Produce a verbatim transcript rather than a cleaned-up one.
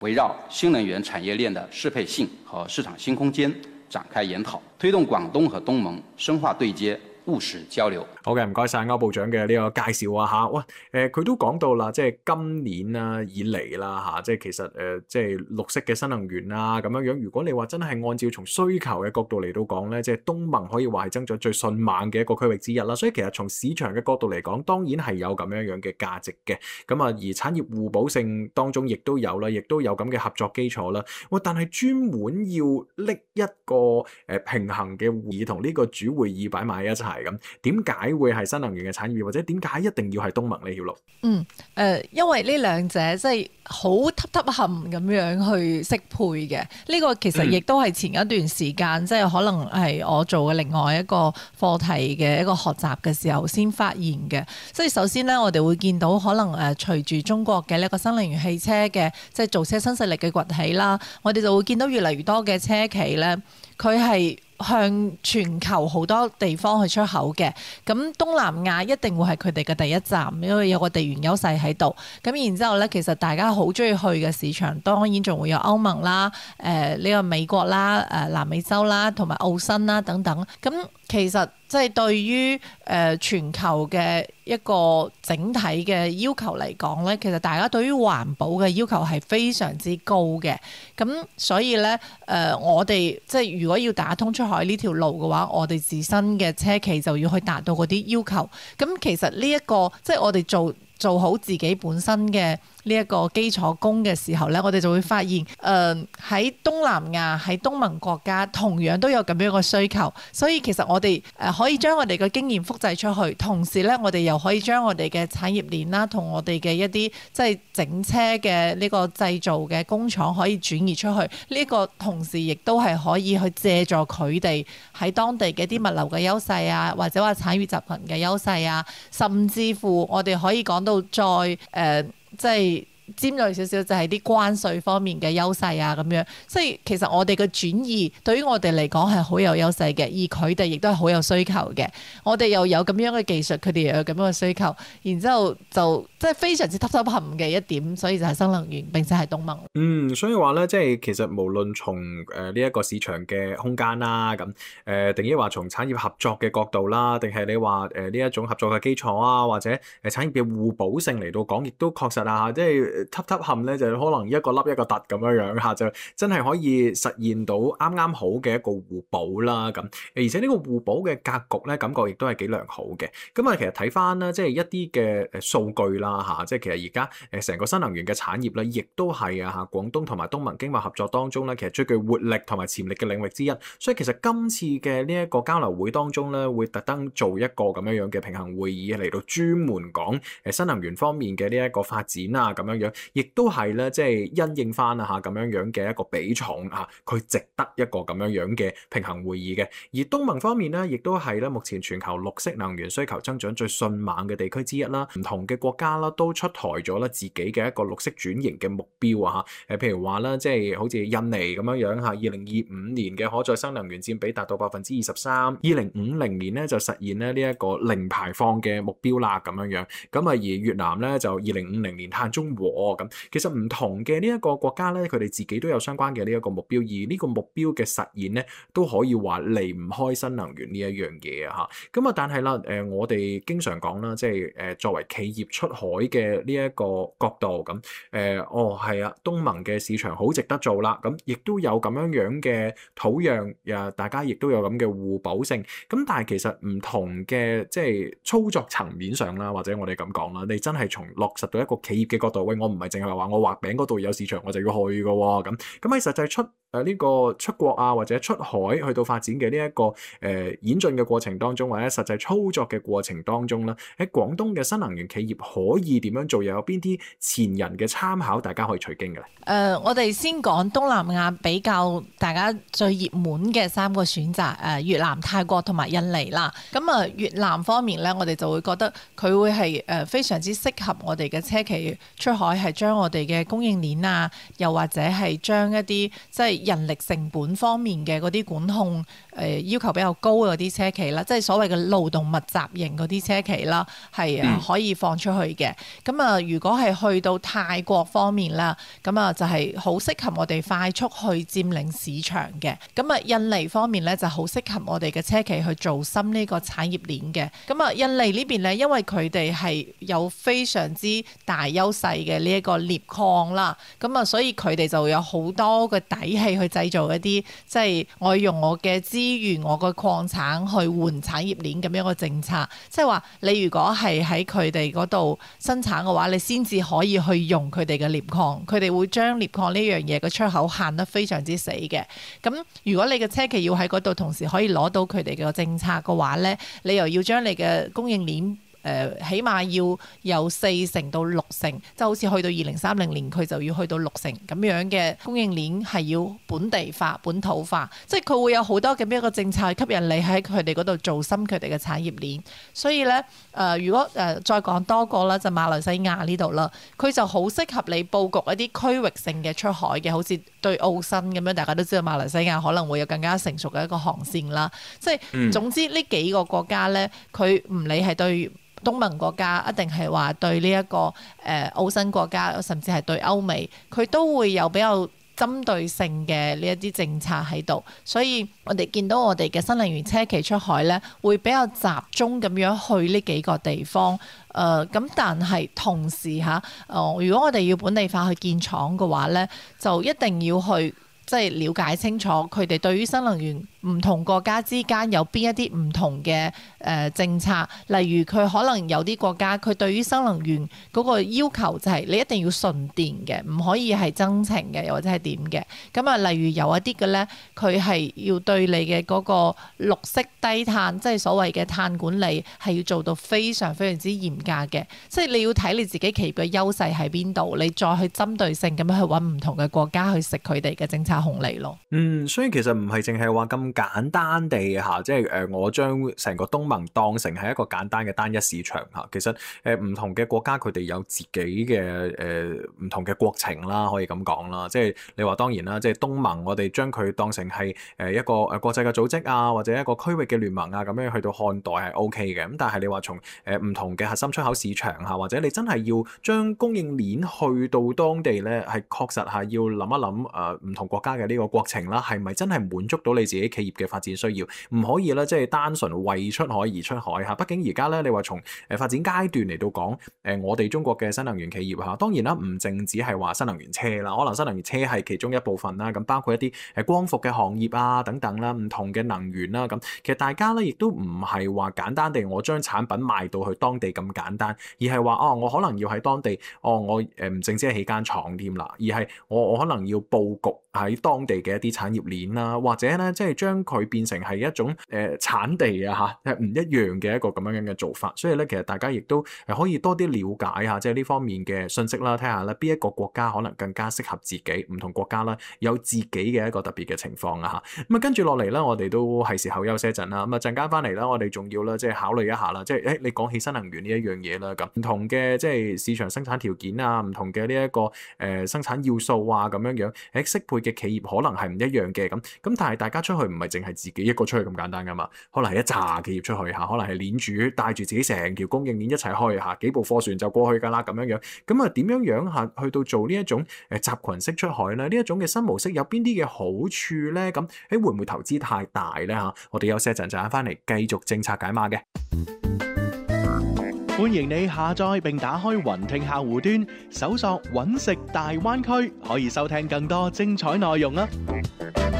圍繞新能源產業鏈的適配性和市場新空間展開研討，推動廣東和東盟深化對接、務實交流。 好嘅，唔該晒歐部長嘅呢個介紹啊嚇。哇，誒、呃、佢都講到啦，即係今年啦以嚟啦嚇，即係其實誒、呃、即係綠色嘅新能源啊咁樣樣。如果你話真係按照從需求嘅角度嚟到講咧，即係東盟可以話係增長最迅猛嘅一個區域之一啦。所以其實從市場嘅角度嚟講，當然係有咁樣樣嘅價值嘅。咁啊，而產業互補性當中亦都有啦，亦都有咁嘅合作基礎啦。哇，但係專門要拎一個誒平衡嘅會議同呢個主會議擺埋一齊咁，點解會係新能源嘅產業，或者點解一定要係東盟呢條路？ 嗯，誒、呃，因為呢兩者即係好揼揼冚咁樣去適配嘅。呢、這個其實亦都係前一段時間，嗯、即係可能係我做嘅另外一個課題嘅一個學習嘅時候先發現嘅。所以首先呢，我哋會見到可能誒隨住中國嘅呢個新能源汽車嘅即係造車新勢力嘅崛起啦，我哋就會見到越嚟越多嘅車企呢，佢係向全球好多地方去出口嘅，咁東南亞一定會係佢哋嘅第一站，因為有個地緣優勢喺度。咁然之後呢，其實大家好中意去嘅市場，當然仲會有歐盟啦、誒、呃、呢、這個美國啦、誒、呃、南美洲啦、同埋澳新啦等等。咁其實即係對於誒、呃、全球嘅一個整體嘅要求嚟講咧，其實大家對於環保嘅要求係非常之高嘅。咁所以咧，誒、呃、我哋即係如果要打通出海呢條路嘅話，我哋自身嘅車企就要去達到嗰啲要求。咁其實呢、這、一個即係我哋做做好自己本身嘅呢一個基礎功嘅時候呢，我哋就會發現，誒、呃、喺東南亞喺東盟國家同樣都有咁樣嘅需求，所以其實我哋誒可以將我哋嘅經驗複製出去，同時呢，我哋又可以將我哋嘅產業鏈啦，同我哋嘅一啲即係整車嘅呢個製造嘅工廠可以轉移出去，呢、這個同時亦都係可以去借助佢哋喺當地嘅啲物流嘅優勢啊，或者話產業集群嘅優勢啊，甚至乎我哋可以講到再誒、呃、即係尖銳少少就係啲關稅方面嘅優勢啊咁樣，所以其實我哋嘅轉移對於我哋嚟講係好有優勢嘅，而佢哋亦都係好有需求嘅。我哋又有咁樣嘅技術，佢哋又有咁樣嘅需求，然之後就即係非常之揼揼冚嘅一點，所以就係新能源並且係東盟。 嗯，所以話咧，即係其實無論從誒呢一個市場嘅空間啦，咁誒定抑話從產業合作嘅角度啦，定係你話誒呢一種合作嘅基礎啊，或者誒產業嘅互補性嚟到講，亦都確實啊，即係揼揼冚咧，就可能一個凹一個凸咁樣樣嚇，就真係可以實現到啱啱好嘅一個互補啦。咁而且呢個互補嘅格局咧，感覺亦都係幾良好嘅。咁啊，其實睇翻啦，即係一啲嘅誒數據啦嚇，即係其實而家誒成個新能源嘅產業咧，亦都係啊嚇廣東同埋東盟經貿合作當中咧，其實最具活力同埋潛力嘅領域之一。所以其實今次嘅呢一個交流會當中咧，會特登做一個咁樣樣嘅平衡會議嚟到專門講誒新能源方面嘅呢一個發展啊咁樣樣。亦都係咧，即係因應翻啊嚇咁樣樣嘅一個比重嚇，佢值得一個咁樣樣嘅平衡會議嘅。而東盟方面咧，亦都係咧目前全球綠色能源需求增長最迅猛嘅地區之一啦。唔同嘅國家啦，都出台咗咧自己嘅一個綠色轉型嘅目標啊嚇。誒，譬如話啦，即係好似印尼咁樣樣嚇，二零二五年嘅可再生能源佔比達到百分之二十三，二零五零年咧就實現咧呢一個零排放嘅目標啦咁樣樣。咁啊，而越南咧就二零五零年碳中和。咁其實唔同嘅呢一個國家咧，佢哋自己都有相關嘅呢一個目標，而呢個目標嘅實現咧，都可以話離唔開新能源呢一樣嘢啊嚇。咁啊，但係啦，誒我哋經常講啦，即係誒作為企業出海嘅呢一個角度，咁誒哦係啊，東盟嘅市場好值得做啦，咁亦都有咁樣樣嘅土壤，誒大家亦都有咁嘅互補性。咁但係其實唔同嘅即係操作層面上啦，或者我哋咁講啦，你真係從落實到一個企業嘅角度，喂我唔係淨係話我畫餅嗰度有市場我就要去嘅喎，咁咁喺實際出誒呢、呃這個出國啊或者出海去到發展嘅呢一個誒、呃、演進嘅過程當中，或者實際操作嘅過程當中咧，喺廣東嘅新能源企業可以點樣做？又有邊啲前人嘅參考，大家可以取經嘅咧？誒、 呃，我哋先講東南亞比較大家最熱門嘅三個選擇，誒、呃、越南、泰國同埋印尼啦。咁啊、呃、越南方面咧，我哋就會覺得佢會係誒、呃、非常之適合我哋嘅車企出海，係將我哋嘅供應鏈啊，又或者係將一啲即係人力成本方面嘅嗰啲管控呃、要求比較高嗰啲車企啦，即係所謂嘅勞動密集型嗰啲車企啦，係啊可以放出去嘅。咁啊，如果係去到泰國方面啦，咁啊就係好適合我哋快速去佔領市場嘅。咁啊，印尼方面咧就好適合我哋嘅車企去做深呢個產業鏈嘅。咁啊，印尼呢邊咧，因為佢哋係有非常之大優勢嘅呢一個鎳礦啦，咁啊，所以佢哋就有好多嘅底氣去製造一啲，即係我用我嘅資源、我個礦產去換產業鏈咁樣嘅政策。即係話你如果係喺佢哋嗰度生產嘅話，你先至可以去用佢哋嘅鎳礦。佢哋會將鎳礦呢樣嘢嘅出口限得非常之死嘅。咁如果你嘅車企要喺嗰度同時可以攞到佢哋嘅政策嘅話咧，你又要將你嘅供應鏈誒、呃，起碼要有四成到六成，即係好似去到二零三零年，佢就要去到六成咁樣嘅供應鏈係要本地化、本土化，即係佢會有好多咁樣一個政策吸引你喺佢哋嗰度做深佢哋嘅產業鏈。所以咧，誒、呃，如果誒、呃、再講多個啦，就馬來西亞呢度啦，佢就好適合你佈局一啲區域性嘅出海嘅，好似對澳新咁樣，大家都知道馬來西亞可能會有更加成熟嘅一個航線啦。即係、嗯、總之呢幾個國家咧，佢唔理係對東盟國家，一定係話對呢、這、一個誒、呃、澳新國家，甚至係對歐美，佢都會有比較針對性嘅呢一啲政策喺度。所以我哋見到我哋嘅新能源車企出海咧，會比較集中咁樣去呢幾個地方。誒、呃、咁，但係同時嚇，誒、呃、如果我哋要本地化去建廠嘅話咧，就一定要去即係了解清楚佢哋對於新能源唔同國家之間有邊一啲唔同嘅誒、呃、政策，例如佢可能有啲國家佢對於新能源嗰個要求就係你一定要純電嘅，唔可以係增程嘅，又或者係點嘅。咁啊，例如有一啲嘅咧，佢係要對你嘅嗰個綠色低碳，即係所謂嘅碳管理，係要做到非常非常之嚴格嘅。即係你要睇你自己企業嘅優勢喺邊度，你再去針對性咁樣去揾唔同嘅國家去食佢哋嘅政策紅利咯。 嗯，所以其實唔係淨係話咁簡單地嚇，即係誒我將成個東盟當成係一個簡單嘅單一市場嚇。其實誒唔同嘅國家佢哋有自己嘅誒唔同嘅國情啦，可以咁講啦。即係你話當然啦，即係東盟我哋將佢當成係誒一個誒國際嘅組織啊，或者一個區域嘅聯盟啊咁樣去到看待係 O K 嘅。咁但係你話從誒唔同嘅核心出口市場嚇，或者你真係要將供應鏈去到當地咧，係確實係要諗一諗誒唔同國家嘅呢個國情啦，係咪真係滿足到你自己企業嘅發展需要？唔可以啦，即係單純為出海而出海嚇。畢竟而家咧，你話從誒發展階段嚟到講，誒我哋中國嘅新能源企業嚇，當然啦，唔淨止係話新能源車啦，可能新能源車係其中一部分啦。咁包括一啲誒光伏嘅行業啊等等啦，唔同嘅能源啦。咁其實大家咧亦都唔係話簡單地我將產品賣到去當地咁簡單，而係話哦，我可能要喺當地，哦我誒唔淨止係起間廠添啦，而係我我可能要佈局喺當地嘅一啲產業鏈啦，或者咧即係將佢變成係一種誒、呃、產地啊嚇，係唔一樣嘅一個咁樣樣嘅做法。所以咧，其實大家亦都係可以多啲了解下，即係呢方面嘅信息啦，睇下咧邊一個國家可能更加適合自己，唔同國家啦有自己嘅一個特別嘅情況啊嚇。咁啊跟住落嚟咧，我哋都係時候休息一陣啦。咁啊陣間翻嚟啦，我哋仲要啦即係考慮一下啦，即係誒你講起新能源呢一樣嘢啦，咁唔同嘅即係市場生產條件啊，唔同嘅呢一個誒、呃、生產要素啊咁樣樣，誒適配嘅企業可能係唔一樣嘅咁。咁但係大家出去唔係淨係自己一個出去咁簡單噶嘛，可能係一紮企業出去嚇，可能係鏈主帶住自己成條供應鏈一齊去嚇，幾部貨船就過去㗎啦咁樣樣。咁啊點樣樣嚇去到做呢一種誒集群式出海咧？呢一種嘅新模式有邊啲嘅好處咧？咁誒會唔會投資太大咧嚇？我哋休息一陣，陣間翻嚟繼續政策解碼嘅。 歡迎你下載並打開雲聽客戶端，搜索揾食大灣區，可以收聽更多精彩內容啊！